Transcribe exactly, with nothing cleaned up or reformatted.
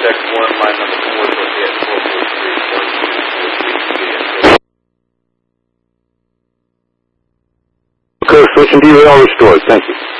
Tech one, line number four, located at four four three, one two four three. Okay, switching derail restored. Thank you.